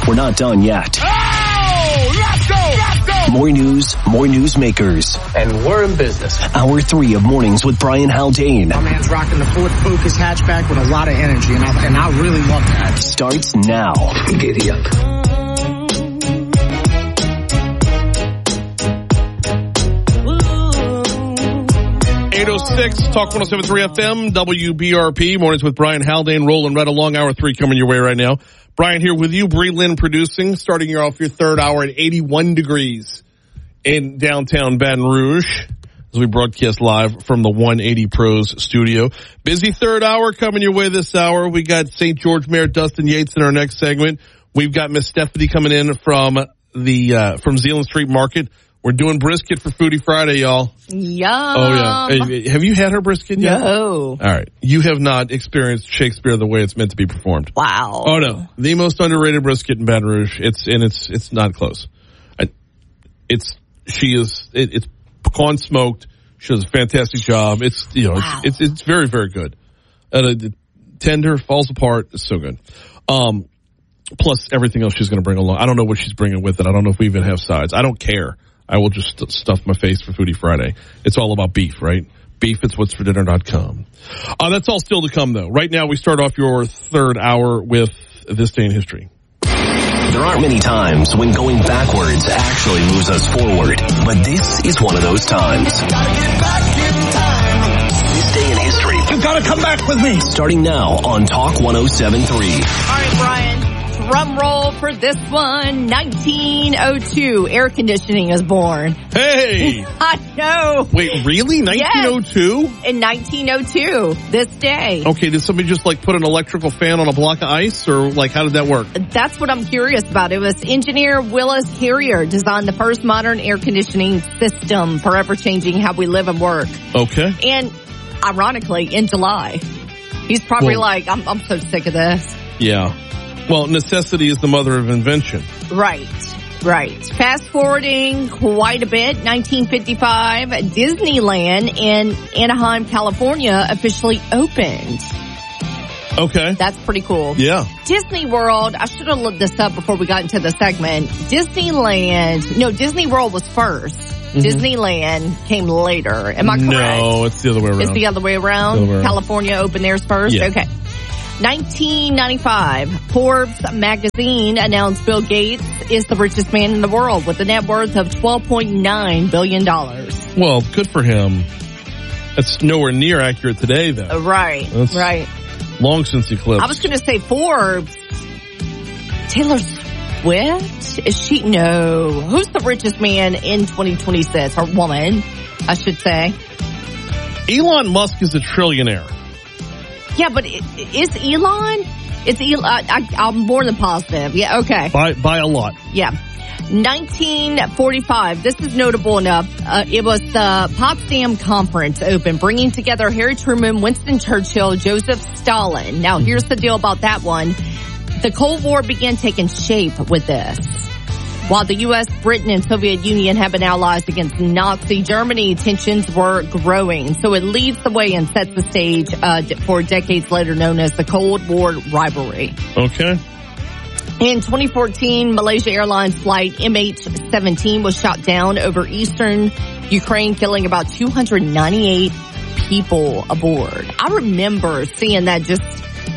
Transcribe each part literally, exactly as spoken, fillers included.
we're not done yet. Oh, let's go, let's go. More news, more newsmakers. And we're in business. Hour three of Mornings with Brian Haldane. My man's rocking the Ford Focus hatchback with a lot of energy, and I, and I really love that. Starts now. Giddy up. eight oh six, Talk one oh seven point three F M, W B R P, Mornings with Brian Haldane, rolling right along. Hour three coming your way right now. Brian here with you, Bree Lynn producing, starting you off your third hour at eighty-one degrees in downtown Baton Rouge as we broadcast live from the one eighty Pros studio. Busy third hour coming your way this hour. We got Saint George Mayor Dustin Yates in our next segment. We've got Miss Stephanie coming in from the uh, from Zeeland Street Market. We're doing brisket for Foodie Friday, y'all. Yum. Oh, yeah. Hey, have you had her brisket yet? No. All right. You have not experienced Shakespeare the way it's meant to be performed. Wow. Oh, no. The most underrated brisket in Baton Rouge. It's, and it's, it's not close. I, it's, she is, it, it's pecan smoked. She does a fantastic job. It's, you know, wow. it's, it's, it's very, very good. And uh, tender, falls apart. It's so good. Um, plus everything else she's going to bring along. I don't know what she's bringing with it. I don't know if we even have sides. I don't care. I will just st- stuff my face for Foodie Friday. It's all about beef, right? Beef, it's what's for dinner dot com. Uh, that's all still to come, though. Right now, we start off your third hour with This Day in History. There aren't many times when going backwards actually moves us forward, but this is one of those times. This Day in History. You gotta come back with me. Starting now on Talk one oh seven point three. All right, Brian. Drum roll for this one. nineteen oh two, air conditioning is born. Hey! I know. Wait, really? nineteen oh two? Yes, in nineteen oh two, this day. Okay, did somebody just like put an electrical fan on a block of ice, or like how did that work? That's what I'm curious about. It was engineer Willis Carrier designed the first modern air conditioning system, forever changing how we live and work. Okay. And ironically, in July. He's probably well, like, I'm, I'm so sick of this. Yeah. Well, necessity is the mother of invention. Right, right. Fast forwarding quite a bit, nineteen fifty-five, Disneyland in Anaheim, California officially opened. Okay. That's pretty cool. Yeah. Disney World, I should have looked this up before we got into the segment. Disneyland, no, Disney World was first. Mm-hmm. Disneyland came later. Am I correct? No, it's the other way around. It's the other way around? The other way around. California opened theirs first? Yeah. Okay. nineteen ninety-five, Forbes magazine announced Bill Gates is the richest man in the world with a net worth of twelve point nine billion dollars. Well, good for him. That's nowhere near accurate today, though. Right, That's right. Long since eclipsed. I was going to say Forbes. Taylor Swift? Is she? No. Who's the richest man in twenty twenty-six? Or woman, I should say. Elon Musk is a trillionaire. Yeah, but is Elon? It's Elon. I, I'm more than positive. Yeah, okay. By by a lot. Yeah. nineteen forty-five. This is notable enough. Uh, it was the Potsdam Conference open, bringing together Harry Truman, Winston Churchill, Joseph Stalin. Now, here's the deal about that one. The Cold War began taking shape with this. While the U S, Britain, and Soviet Union have been allies against Nazi Germany, tensions were growing. So it leads the way and sets the stage uh, for decades later known as the Cold War rivalry. Okay. In twenty fourteen, Malaysia Airlines flight M H seventeen was shot down over eastern Ukraine, killing about two hundred ninety-eight people aboard. I remember seeing that just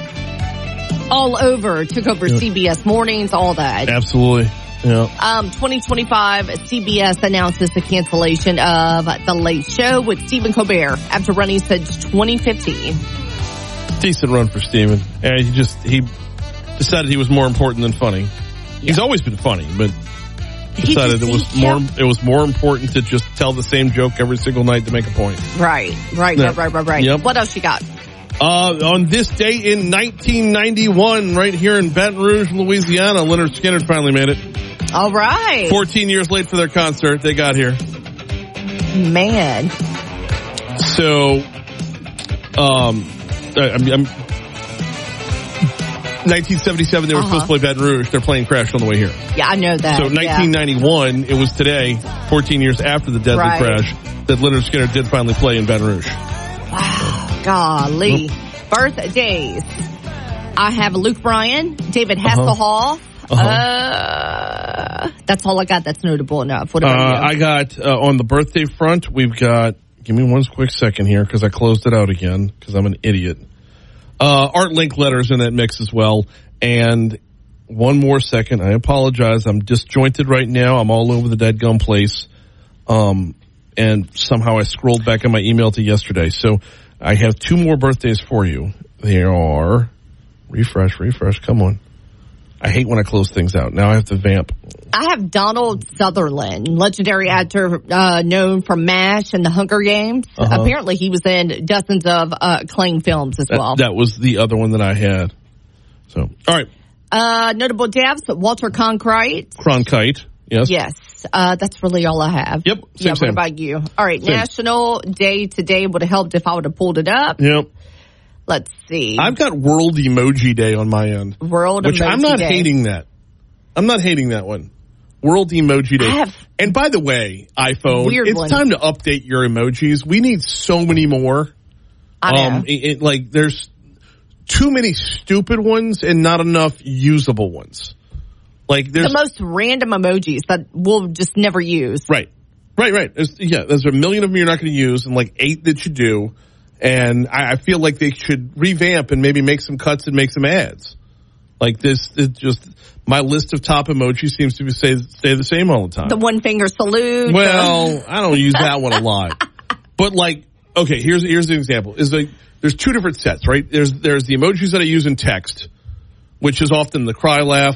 all over, took over yeah. C B S Mornings, all that. Absolutely. Yeah. Um, twenty twenty-five, C B S announces the cancellation of The Late Show with Stephen Colbert after running since twenty fifteen. Decent run for Stephen. And he just, he decided he was more important than funny. Yeah. He's always been funny, but decided just, it was more, kept... it was more important to just tell the same joke every single night to make a point. Right, right, yeah. right, right, right, right. Yep. What else you got? Uh, on this day in nineteen ninety-one, right here in Baton Rouge, Louisiana, Lynyrd Skynyrd finally made it. All right. fourteen years late for their concert. They got here. Man. So, um, I, I'm, I'm nineteen seventy-seven, they were uh-huh. supposed to play Baton Rouge. They're playing Crash on the way here. Yeah, I know that. So nineteen ninety-one, yeah. It was today, fourteen years after the deadly right. crash, that Lynyrd Skynyrd did finally play in Baton Rouge. Wow. Golly. Well, birthdays. I have Luke Bryan, David Hasselhoff, Uh-huh. Uh, that's all I got. That's notable enough. What about uh, you? I got, uh, on the birthday front, we've got, give me one quick second here because I closed it out again because I'm an idiot. Uh, Art Link letters in that mix as well. And one more second. I apologize. I'm disjointed right now. I'm all over the dadgum place. Um, and somehow I scrolled back on my email to yesterday. So I have two more birthdays for you. They are, refresh, refresh. Come on. I hate when I close things out. Now I have to vamp. I have Donald Sutherland, legendary actor uh, known from MASH and the Hunger Games. Uh-huh. Apparently he was in dozens of uh, acclaimed films as That, well. that was the other one that I had. So, all right. Uh, notable deaths, Walter Cronkite. Cronkite, yes. Yes. Uh, that's really all I have. Yep. Same, yeah, same. what about you? All right. Same. National Day Today would have helped if I would have pulled it up. Yep. Let's see. I've got World Emoji Day on my end. World Which Emoji I'm not Day. hating that. I'm not hating that one. World Emoji Day. I have and by the way, iPhone, weird it's ones. time to update your emojis. We need so many more. I know. Um, it, it, like there's too many stupid ones and not enough usable ones. Like there's the most random emojis that we'll just never use. right, right, right. There's, yeah, there's a million of them you're not going to use, and like eight that you do. And I, I feel like they should revamp and maybe make some cuts and make some ads. Like this, it just my list of top emojis seems to be stay, stay the same all the time. The one finger salute. Well, I don't use that one a lot. But like, okay, here's here's an example. Is like there's two different sets, right? There's there's the emojis that I use in text, which is often the cry laugh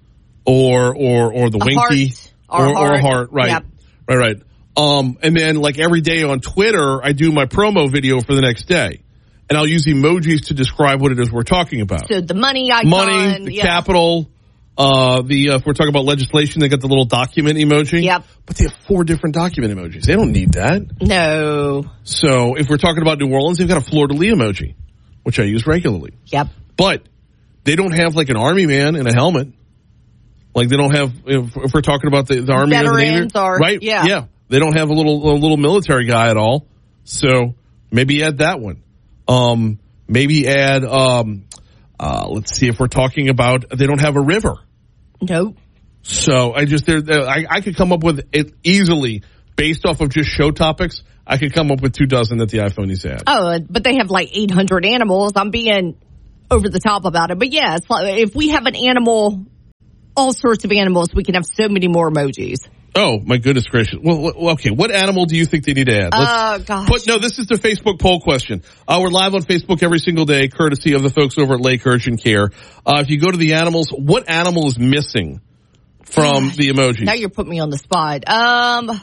or or or the A winky heart, or or, or a heart. heart, right? Yep. Right, right. Um, and then like every day on Twitter, I do my promo video for the next day, and I'll use emojis to describe what it is we're talking about. So the money icon. Money, the yeah. capital. Uh, the, uh, if we're talking about legislation, they got the little document emoji. Yep. But they have four different document emojis. They don't need that. No. So if we're talking about New Orleans, they've got a fleur-de-lis emoji, which I use regularly. Yep. But they don't have like an army man in a helmet. Like they don't have, if, if we're talking about the, the army or the Navy. Veterans are, right? yeah. Yeah. They don't have a little, a little military guy at all. So maybe add that one. Um, maybe add, um, uh, let's see if we're talking about, they don't have a river. Nope. So I just, there, I, I could come up with it easily based off of just show topics. I could come up with two dozen that the iPhone needs to add. Oh, but they have like eight hundred animals. I'm being over the top about it. But yeah, it's like if we have an animal, all sorts of animals, we can have so many more emojis. Oh, my goodness gracious. Well, okay, what animal do you think they need to add? Oh, gosh. Put, no, this is the Facebook poll question. Uh, we're live on Facebook every single day, courtesy of the folks over at Lake Urchin Care. Uh, if you go to the animals, what animal is missing from the emojis? Now you're putting me on the spot. Um,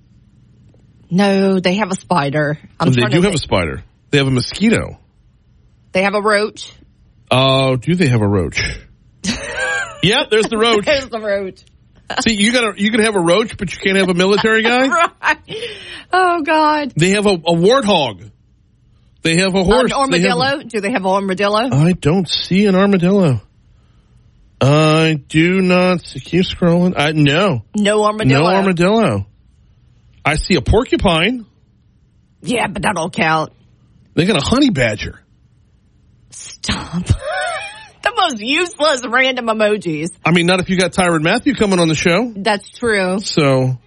no, they have a spider. I'm they trying do to have a think. spider. They have a mosquito. They have a roach. Oh, uh, do they have a roach? Yeah, there's the roach. There's the roach. See, you gotta, you can have a roach, but you can't have a military guy? Right. Oh, God. They have a, a warthog. They have a horse. An armadillo? They have a, Do they have an armadillo? I don't see an armadillo. I do not see. Keep scrolling. I, no. No armadillo. No armadillo. I see a porcupine. Yeah, but that don't count. They got a honey badger. Stop. The most useless random emojis. I mean, not if you got Tyrann Mathieu coming on the show. That's true. So, all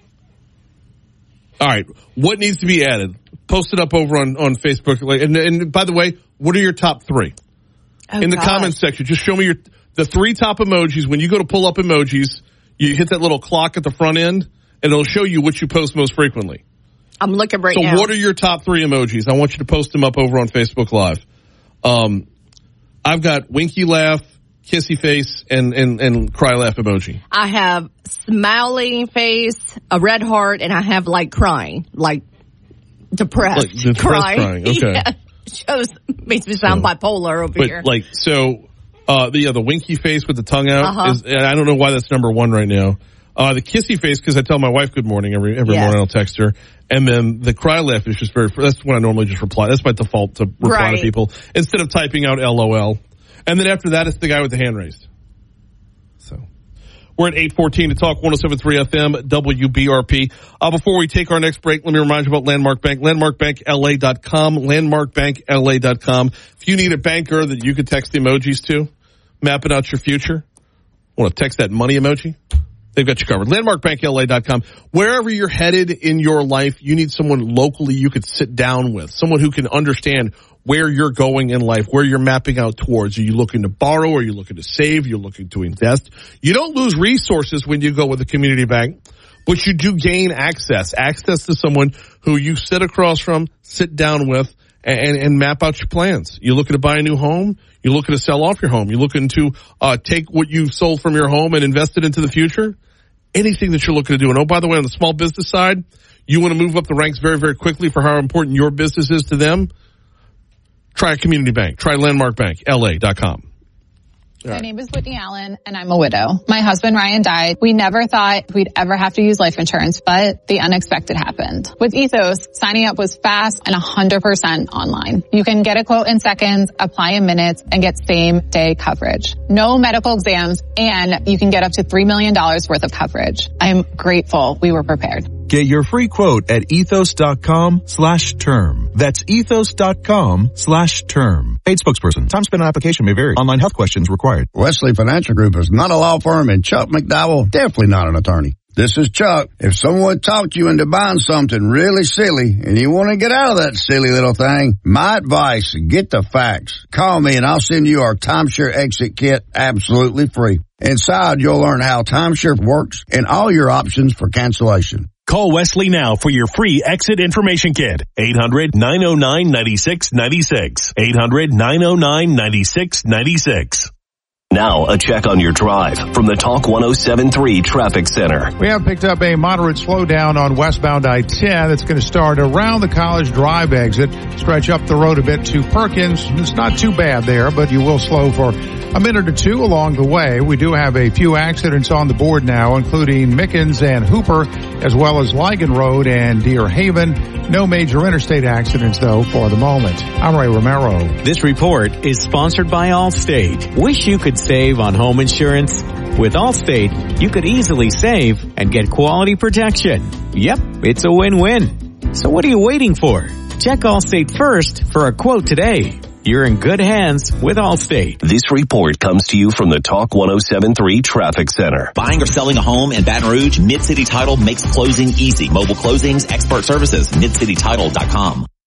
right. What needs to be added? Post it up over on, on Facebook. And, and by the way, what are your top three? Oh, In the gosh. comments section, just show me your the three top emojis. When you go to pull up emojis, you hit that little clock at the front end, and it'll show you which you post most frequently. I'm looking right so now. what are your top three emojis? I want you to post them up over on Facebook Live. Um, I've got winky laugh, kissy face, and, and, and cry laugh emoji. I have smiling face, a red heart, and I have like crying, like depressed, Like depressed crying, okay. Yeah. Shows, makes me sound So, bipolar over But here. like, so, uh, the, yeah, the winky face with the tongue out Uh-huh. is, I don't know why that's number one right now. Uh, the kissy face, because I tell my wife good morning every, every Yes. morning. I'll text her. And then the cry laugh is just very, that's when I normally just reply. That's my default to reply Right. to people instead of typing out L O L. And then after that, it's the guy with the hand raised. So we're at eight fourteen to talk one oh seven point three F M W B R P. Uh, before we take our next break, let me remind you about Landmark Bank, landmark bank L A dot com, landmark bank L A dot com. If you need a banker that you could text emojis to, mapping out your future, Want to text that money emoji? They've got you covered. landmark bank L A dot com. Wherever you're headed in your life, you need someone locally you could sit down with, someone who can understand where you're going in life, where you're mapping out towards. Are you looking to borrow? Are you looking to save? You're looking to invest. You don't lose resources when you go with a community bank, but you do gain access, access to someone who you sit across from, sit down with, and, and map out your plans. You're looking to buy a new home. You're looking to sell off your home. You're looking to uh take what you've sold from your home and invest it into the future. Anything that you're looking to do. And oh, by the way, on the small business side, you want to move up the ranks very, very quickly for how important your business is to them. Try a community bank. Try landmark bank L A dot com. My name is Whitney Allen, and I'm a widow. My husband, Ryan, died. We never thought we'd ever have to use life insurance, but the unexpected happened. With Ethos, signing up was fast and one hundred percent online. You can get a quote in seconds, apply in minutes, and get same-day coverage. No medical exams, and you can get up to three million dollars worth of coverage. I'm grateful we were prepared. Get your free quote at ethos.com slash term. That's ethos.com slash term. Paid spokesperson. Time spent on application may vary. Online health questions required. Wesley Financial Group is not a law firm, and Chuck McDowell definitely not an attorney. This is Chuck. If someone talked you into buying something really silly and you want to get out of that silly little thing, my advice, get the facts. Call me and I'll send you our timeshare exit kit absolutely free. Inside, you'll learn how timeshare works and all your options for cancellation. Call Wesley now for your free exit information kit. eight hundred nine oh nine nine six nine six. eight hundred nine oh nine nine six nine six. Now, a check on your drive from the Talk one oh seven point three Traffic Center. We have picked up a moderate slowdown on westbound I ten. That's going to start around the College Drive exit, stretch up the road a bit to Perkins. It's not too bad there, but you will slow for a minute or two along the way. We do have a few accidents on the board now, including Mickens and Hooper, as well as Ligon Road and Deer Haven. No major interstate accidents, though, for the moment. I'm Ray Romero. This report is sponsored by Allstate. Wish you could save on home insurance? With Allstate, you could easily save and get quality protection. Yep, it's a win-win. So what are you waiting for? Check Allstate first for a quote today. You're in good hands with Allstate. This report comes to you from the Talk one oh seven point three Traffic Center. Buying or selling a home in Baton Rouge, Mid-City Title makes closing easy. Mobile closings, expert services, mid city title dot com.